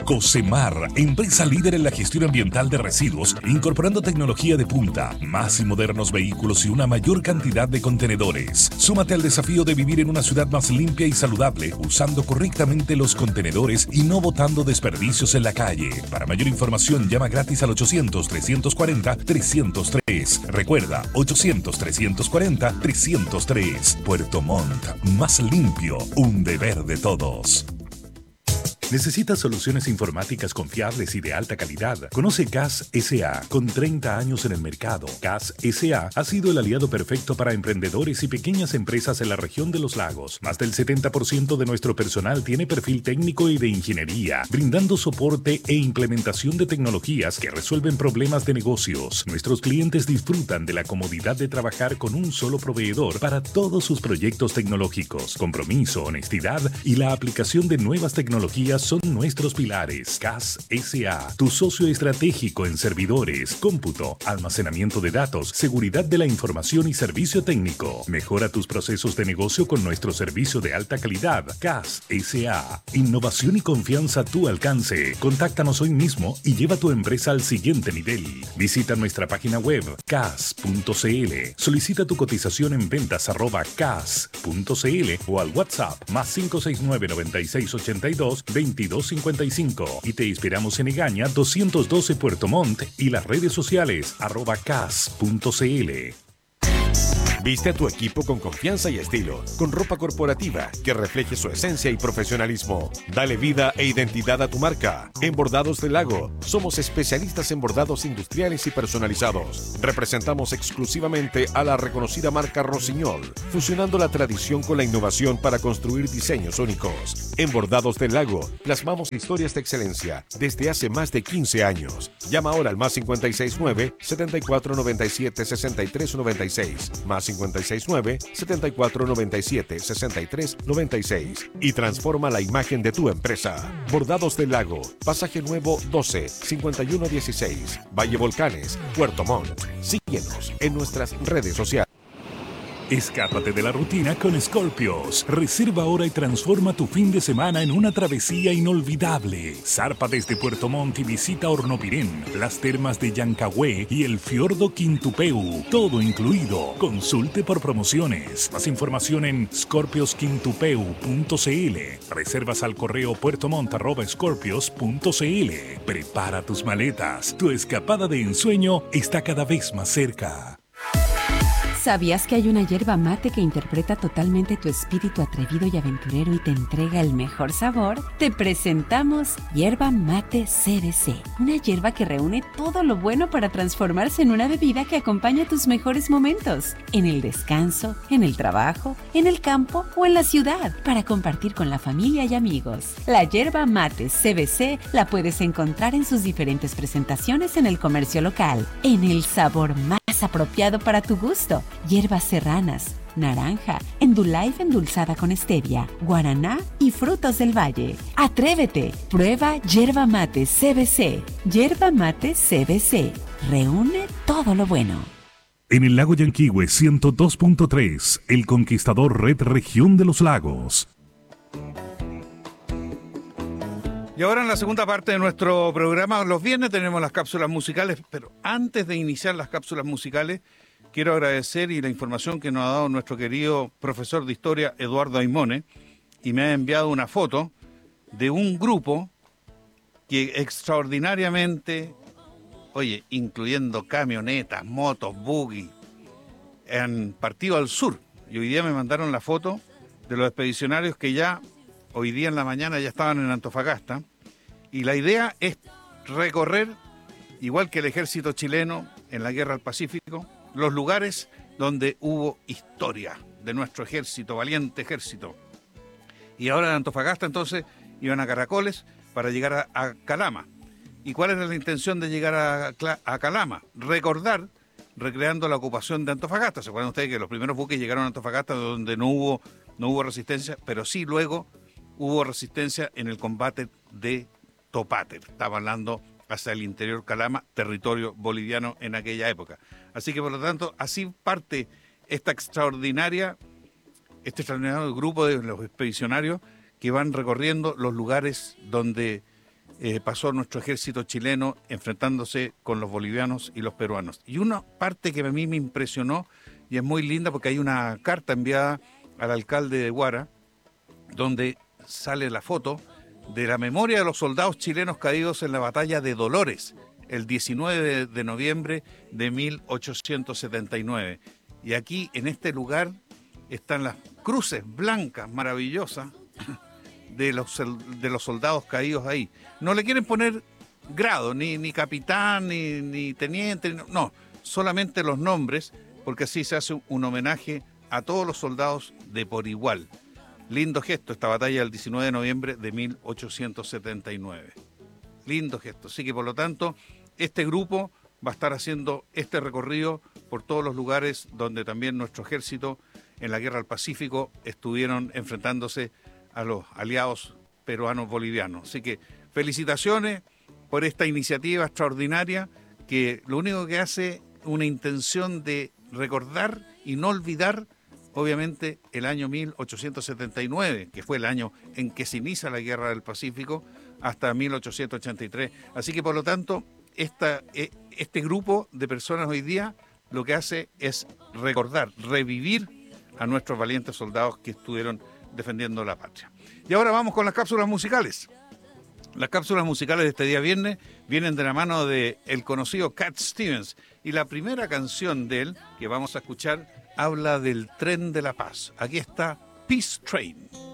Cocemar, empresa líder en la gestión ambiental de residuos, incorporando tecnología de punta, más y modernos vehículos y una mayor cantidad de contenedores. Súmate al desafío de vivir en una ciudad más limpia y saludable, usando correctamente los contenedores y no botando desperdicios en la calle. Para mayor información, llama gratis al 800-340-303. Recuerda, 800-340-303. Puerto Montt, más limpio, un deber de todos. ¿Necesitas soluciones informáticas confiables y de alta calidad? Conoce CAS S.A. Con 30 años en el mercado, CAS S.A. ha sido el aliado perfecto para emprendedores y pequeñas empresas en la región de los lagos. Más del 70% de nuestro personal tiene perfil técnico y de ingeniería, brindando soporte e implementación de tecnologías que resuelven problemas de negocios. Nuestros clientes disfrutan de la comodidad de trabajar con un solo proveedor para todos sus proyectos tecnológicos. Compromiso, honestidad y la aplicación de nuevas tecnologías son nuestros pilares. CAS S.A., tu socio estratégico en servidores, cómputo, almacenamiento de datos, seguridad de la información y servicio técnico. Mejora tus procesos de negocio con nuestro servicio de alta calidad. CAS S.A., innovación y confianza a tu alcance. Contáctanos hoy mismo y lleva tu empresa al siguiente nivel. Visita nuestra página web cas.cl. Solicita tu cotización en ventas@cas.cl o al WhatsApp más 569 9682 2255 y te inspiramos en Egaña 212 Puerto Montt y las redes sociales @cas.cl. Viste a tu equipo con confianza y estilo, con ropa corporativa que refleje su esencia y profesionalismo. Dale vida e identidad a tu marca. En Bordados del Lago, somos especialistas en bordados industriales y personalizados. Representamos exclusivamente a la reconocida marca Rossignol, fusionando la tradición con la innovación para construir diseños únicos. En Bordados del Lago, plasmamos historias de excelencia desde hace más de 15 años. Llama ahora al más 569 7497 6396, más 569-7497-6396 y transforma la imagen de tu empresa. Bordados del Lago, Pasaje Nuevo 12, 5116, Valle Volcanes, Puerto Montt. Síguenos en nuestras redes sociales. Escápate de la rutina con Scorpios. Reserva ahora y transforma tu fin de semana en una travesía inolvidable. Zarpa desde Puerto Montt y visita Hornopirén, las termas de Yancagüe y el fiordo Quintupeu. Todo incluido. Consulte por promociones. Más información en scorpiosquintupeu.cl. Reservas al correo puertomont@scorpios.cl. Prepara tus maletas. Tu escapada de ensueño está cada vez más cerca. ¿Sabías que hay una yerba mate que interpreta totalmente tu espíritu atrevido y aventurero y te entrega el mejor sabor? Te presentamos Yerba Mate CBC, una yerba que reúne todo lo bueno para transformarse en una bebida que acompaña tus mejores momentos, en el descanso, en el trabajo, en el campo o en la ciudad, para compartir con la familia y amigos. La Yerba Mate CBC la puedes encontrar en sus diferentes presentaciones en el comercio local, en el sabor más apropiado para tu gusto. Hierbas serranas, naranja, Endullife endulzada con stevia, guaraná y frutos del valle. ¡Atrévete! Prueba Yerba Mate CBC. Yerba Mate CBC. Reúne todo lo bueno. En el lago Yanquihue 102.3, El Conquistador Red Región de los Lagos. Y ahora en la segunda parte de nuestro programa, los viernes tenemos las cápsulas musicales, pero antes de iniciar las cápsulas musicales, quiero agradecer y la información que nos ha dado nuestro querido profesor de historia, Eduardo Aimone, y me ha enviado una foto de un grupo que extraordinariamente, incluyendo camionetas, motos, buggy, han partido al sur. Y hoy día me mandaron la foto de los expedicionarios que ya hoy día en la mañana ya estaban en Antofagasta, y la idea es recorrer, igual que el ejército chileno en la Guerra del Pacífico, los lugares donde hubo historia de nuestro ejército, valiente ejército. Y ahora en Antofagasta entonces iban a Caracoles para llegar a Calama. ¿Y cuál era la intención de llegar a Calama? Recordar, recreando la ocupación de Antofagasta. ¿Se acuerdan ustedes que los primeros buques llegaron a Antofagasta donde no hubo resistencia, pero sí luego hubo resistencia en el combate de Topáter? Estaba hablando hacia el interior Calama, territorio boliviano en aquella época. Así que, por lo tanto, así parte este extraordinario grupo de los expedicionarios que van recorriendo los lugares donde pasó nuestro ejército chileno enfrentándose con los bolivianos y los peruanos. Y una parte que a mí me impresionó, y es muy linda porque hay una carta enviada al alcalde de Huara, donde sale la foto de la memoria de los soldados chilenos caídos en la batalla de Dolores, el 19 de noviembre de 1879. Y aquí, en este lugar, están las cruces blancas maravillosas de los soldados caídos ahí. No le quieren poner grado, ni capitán, ni teniente, no, solamente los nombres, porque así se hace un homenaje a todos los soldados de por igual. Lindo gesto esta batalla del 19 de noviembre de 1879. Lindo gesto. Así que por lo tanto, este grupo va a estar haciendo este recorrido por todos los lugares donde también nuestro ejército en la Guerra del Pacífico estuvieron enfrentándose a los aliados peruanos bolivianos. Así que felicitaciones por esta iniciativa extraordinaria que lo único que hace una intención de recordar y no olvidar, obviamente, el año 1879, que fue el año en que se inicia la Guerra del Pacífico, hasta 1883. Así que, por lo tanto, este grupo de personas hoy día lo que hace es recordar, revivir a nuestros valientes soldados que estuvieron defendiendo la patria. Y ahora vamos con las cápsulas musicales. Las cápsulas musicales de este día viernes vienen de la mano de el conocido Cat Stevens, y la primera canción de él que vamos a escuchar habla del tren de la paz. Aquí está Peace Train.